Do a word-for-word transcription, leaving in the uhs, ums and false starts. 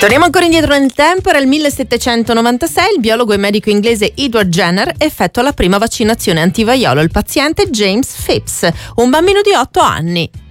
Torniamo ancora indietro nel tempo. Era il millesettecentonovantasei, il biologo e medico inglese Edward Jenner effettua la prima vaccinazione antivaiolo al paziente James Phipps, un bambino di otto anni.